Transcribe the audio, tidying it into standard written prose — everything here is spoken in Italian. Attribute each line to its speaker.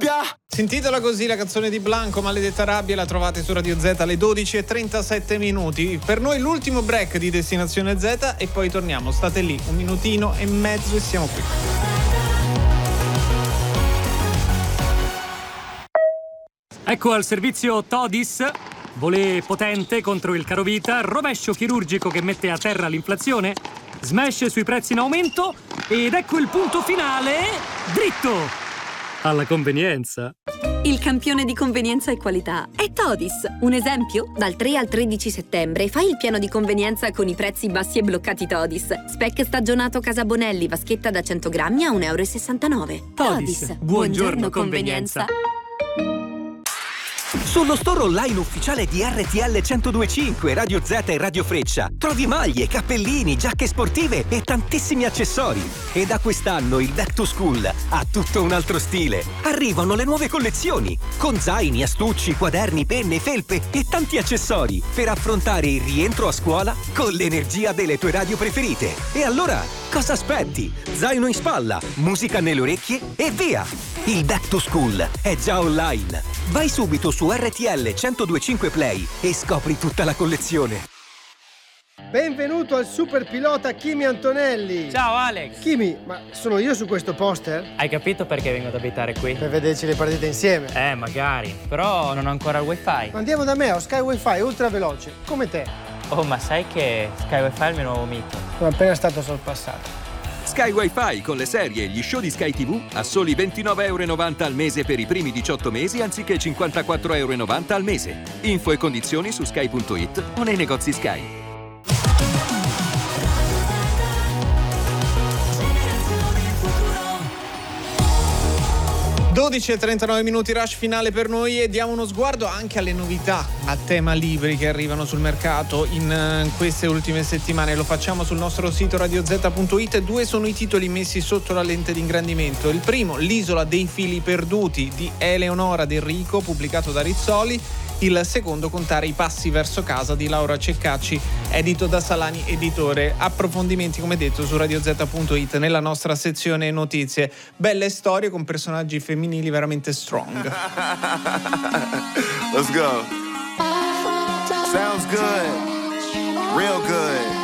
Speaker 1: rabbia!
Speaker 2: Si intitola così la canzone di Blanco, Maledetta rabbia, la trovate su Radio Z alle 12:37. Per noi l'ultimo break di Destinazione Z e poi torniamo. State lì, 1 minutino e mezzo e siamo qui.
Speaker 3: Ecco al servizio Todis, volée potente contro il carovita, rovescio chirurgico che mette a terra l'inflazione, smash sui prezzi in aumento ed ecco il punto finale, dritto alla convenienza.
Speaker 4: Il campione di convenienza e qualità è Todis. Un esempio? Dal 3 al 13 settembre fai il piano di convenienza con i prezzi bassi e bloccati Todis. Speck stagionato Casa Bonelli, vaschetta da 100 grammi a 1,69 €.
Speaker 3: Todis, buongiorno convenienza.
Speaker 5: Sullo store online ufficiale di RTL 102.5, Radio Z e Radio Freccia trovi maglie, cappellini, giacche sportive e tantissimi accessori. E da quest'anno il Back to School ha tutto un altro stile. Arrivano le nuove collezioni con zaini, astucci, quaderni, penne, felpe e tanti accessori per affrontare il rientro a scuola con l'energia delle tue radio preferite. E allora, cosa aspetti? Zaino in spalla, musica nelle orecchie e via! Il Back to School è già online. Vai subito su RTL 102.5 Play e scopri tutta la collezione.
Speaker 6: Benvenuto al super pilota Kimi Antonelli.
Speaker 7: Ciao Alex.
Speaker 6: Kimi, ma sono io su questo poster?
Speaker 7: Hai capito perché vengo ad abitare qui?
Speaker 6: Per vederci le partite insieme.
Speaker 7: Magari. Però non ho ancora il wifi.
Speaker 6: Andiamo da me, ho Sky Wi-Fi ultra veloce, come te.
Speaker 7: Oh, ma sai che Sky Wi-Fi è il mio nuovo mito?
Speaker 6: Sono appena stato sorpassato.
Speaker 8: Sky Wi-Fi con le serie e gli show di Sky TV a soli €29,90 al mese per i primi 18 mesi anziché €54,90 al mese. Info e condizioni su sky.it o nei negozi Sky.
Speaker 2: 12:39, rush finale per noi e diamo uno sguardo anche alle novità a tema libri che arrivano sul mercato in queste ultime settimane. Lo facciamo sul nostro sito radioz.it. 2 sono i titoli messi sotto la lente di ingrandimento. Il primo, L'isola dei fili perduti di Eleonora De Rico, pubblicato da Rizzoli. Il secondo, Contare i passi verso casa di Laura Ceccacci, edito da Salani Editore. Approfondimenti, come detto, su radioz.it nella nostra sezione notizie. Belle storie con personaggi femminili veramente strong.
Speaker 1: Let's go. Sounds good. Real good.